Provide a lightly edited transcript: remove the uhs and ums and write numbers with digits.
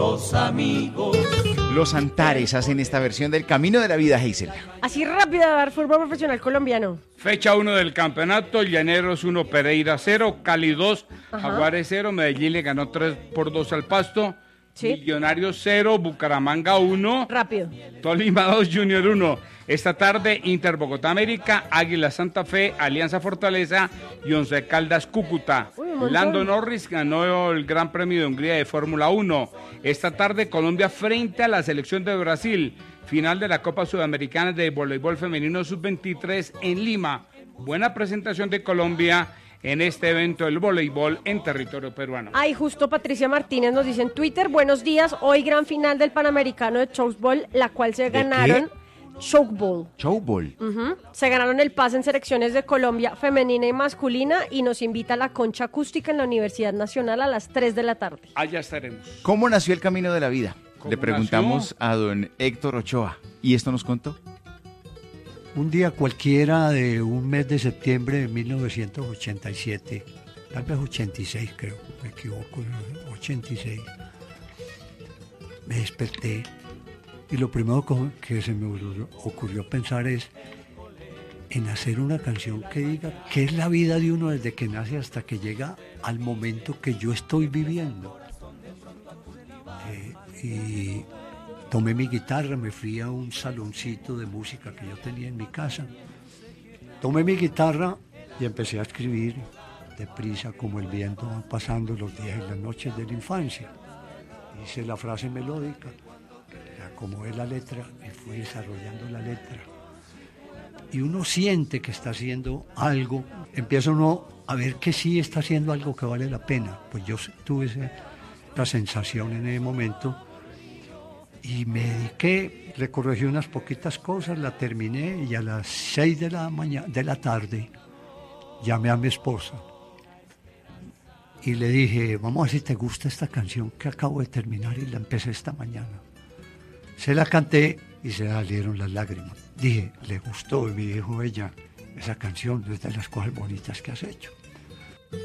Los amigos. Los Antares hacen esta versión del Camino de la Vida, Hazel. Así rápido de dar fútbol profesional colombiano. Fecha 1 del campeonato, Llaneros 1, Pereira 0, Cali 2, Jaguares 0, Medellín le ganó 3-2 al Pasto, Sí. Millonarios 0, Bucaramanga 1, Rápido. Tolima 2, Junior 1. Esta tarde, Inter Bogotá América, Águila Santa Fe, Alianza Fortaleza y Once Caldas Cúcuta. Uy, un montón. Lando Norris ganó el Gran Premio de Hungría de Fórmula 1. Esta tarde, Colombia frente a la selección de Brasil. Final de la Copa Sudamericana de Voleibol Femenino Sub-23 en Lima. Buena presentación de Colombia en este evento del voleibol en territorio peruano. Ay, justo Patricia Martínez nos dice en Twitter, buenos días, hoy gran final del Panamericano de Chokeball, la cual se ganaron... Chokeball. Showball. Se ganaron el pase en selecciones de Colombia femenina y masculina y nos invita a la concha acústica en la Universidad Nacional a las 3 de la tarde. Allá estaremos. ¿Cómo nació el Camino de la Vida? ¿Cómo Le preguntamos a don Héctor Ochoa. ¿Y esto nos contó? Un día cualquiera de un mes de septiembre de 1987, tal vez 86 creo, me equivoco, 86, me desperté y lo primero que se me ocurrió pensar es en hacer una canción que diga qué es la vida de uno desde que nace hasta que llega al momento que yo estoy viviendo. Y tomé mi guitarra, me fui a un saloncito de música que yo tenía en mi casa. Tomé mi guitarra y empecé a escribir deprisa, como el viento van pasando los días y las noches de la infancia. Hice la frase melódica, le acomodé la letra y fui desarrollando la letra. Y uno siente que está haciendo algo, empieza uno a ver que sí está haciendo algo que vale la pena. Pues yo tuve esa sensación en ese momento. Y me dediqué, recorregí unas poquitas cosas, la terminé y a las 6 de la tarde llamé a mi esposa y le dije, vamos a ver si te gusta esta canción que acabo de terminar y la empecé esta mañana. Se la canté y se salieron las lágrimas. Dije, le gustó y me dijo ella, esa canción es de las cosas bonitas que has hecho.